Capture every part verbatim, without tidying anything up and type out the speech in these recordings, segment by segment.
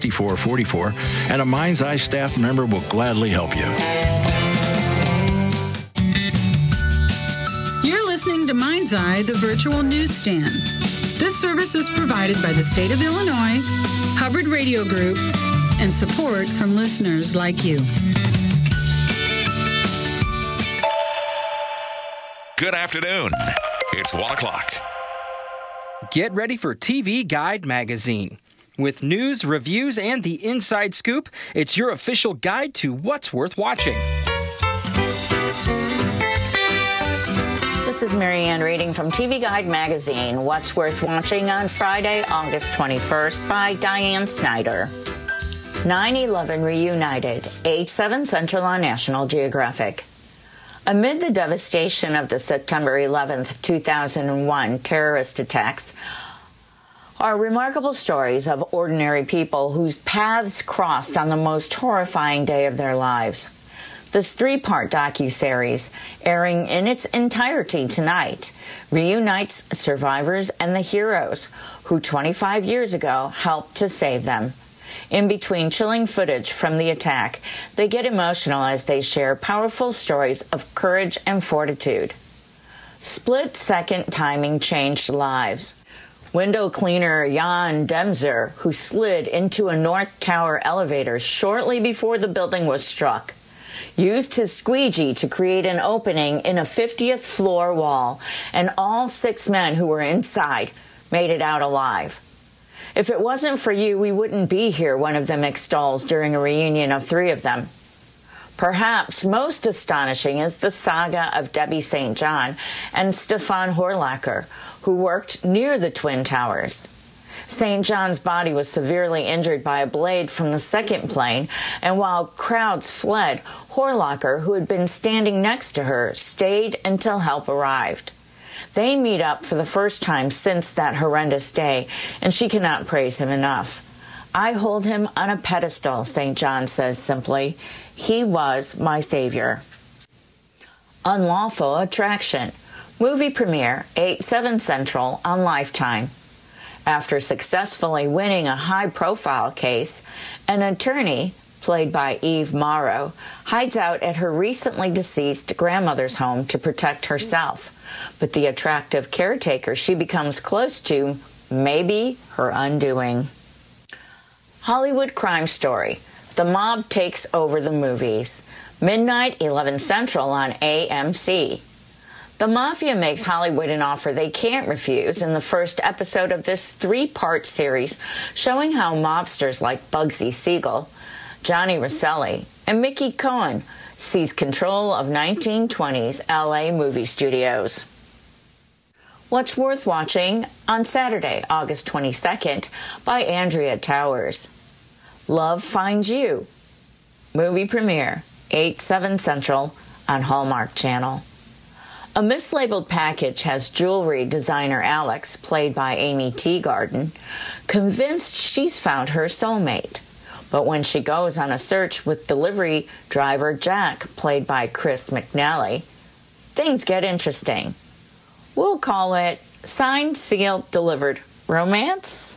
fifty-four forty-four, and a Mind's Eye staff member will gladly help you. You're listening to Mind's Eye, the virtual newsstand. This service is provided by the state of Illinois, Hubbard Radio Group, and support from listeners like you. Good afternoon. It's one o'clock. Get ready for T V Guide Magazine. With news, reviews, and the inside scoop, it's your official guide to what's worth watching. This is Mary Ann reading from T V Guide Magazine, What's Worth Watching on Friday, August twenty-first by Diane Snyder. nine eleven Reunited, eight seven Central on National Geographic. Amid the devastation of the September eleventh, two thousand one terrorist attacks are remarkable stories of ordinary people whose paths crossed on the most horrifying day of their lives. This three-part docuseries, airing in its entirety tonight, reunites survivors and the heroes who twenty-five years ago helped to save them. In between chilling footage from the attack, they get emotional as they share powerful stories of courage and fortitude. Split-second timing changed lives. Window cleaner Jan Demzer, who slid into a North Tower elevator shortly before the building was struck, used his squeegee to create an opening in a fiftieth floor wall, and all six men who were inside made it out alive. If it wasn't for you, we wouldn't be here, one of them extols during a reunion of three of them. Perhaps most astonishing is the saga of Debbie Saint John and Stefan Horlacher, who worked near the Twin Towers. Saint John's body was severely injured by a blade from the second plane, and while crowds fled, Horlacher, who had been standing next to her, stayed until help arrived. They meet up for the first time since that horrendous day, and she cannot praise him enough. I hold him on a pedestal, Saint John says simply. He was my savior. Unlawful Attraction. Movie premiere, eight seven Central on Lifetime. After successfully winning a high-profile case, an attorney, played by Eve Morrow, hides out at her recently deceased grandmother's home to protect herself. But the attractive caretaker she becomes close to may be her undoing. Hollywood Crime Story. The Mob Takes Over the Movies. Midnight, eleven Central on A M C. The Mafia makes Hollywood an offer they can't refuse in the first episode of this three-part series showing how mobsters like Bugsy Siegel, Johnny Rosselli, and Mickey Cohen seize control of nineteen twenties L A movie studios. What's Worth Watching on Saturday, August twenty-second by Andrea Towers. Love Finds You. Movie premiere, eight seven Central on Hallmark Channel. A mislabeled package has jewelry designer Alex, played by Amy Teagarden, convinced she's found her soulmate. But when she goes on a search with delivery driver Jack, played by Chris McNally, things get interesting. We'll call it signed, sealed, delivered romance.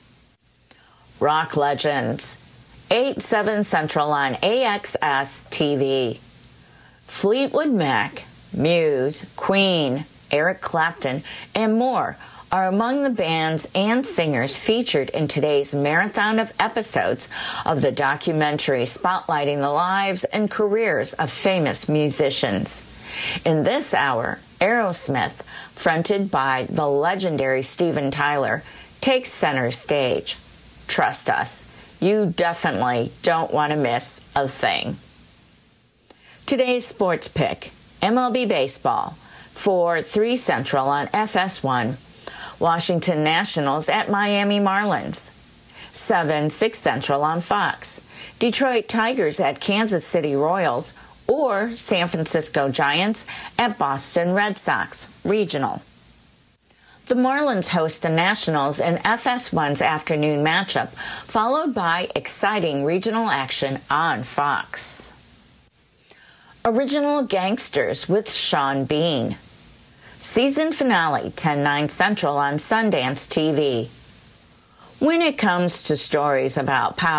Rock Legends. eight seven Central on A X S T V. Fleetwood Mac, Muse, Queen, Eric Clapton, and more are among the bands and singers featured in today's marathon of episodes of the documentary spotlighting the lives and careers of famous musicians. In this hour, Aerosmith, fronted by the legendary Steven Tyler, takes center stage. Trust us, you definitely don't want to miss a thing. Today's sports pick, M L B Baseball, for three Central on F S one. Washington Nationals at Miami Marlins. seven six Central on Fox. Detroit Tigers at Kansas City Royals, or San Francisco Giants at Boston Red Sox, regional. The Marlins host the Nationals in F S one's afternoon matchup, followed by exciting regional action on Fox. Original Gangsters with Sean Bean. Season finale, ten nine Central on Sundance T V. When it comes to stories about power,